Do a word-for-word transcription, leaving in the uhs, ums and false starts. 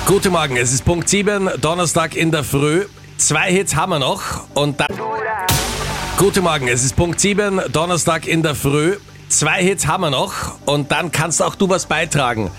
Guten Morgen, es ist Punkt sieben, Donnerstag in der Früh. Zwei Hits haben wir noch und dann... Guten Morgen, es ist Punkt sieben, Donnerstag in der Früh. Zwei Hits haben wir noch und dann kannst auch du was beitragen.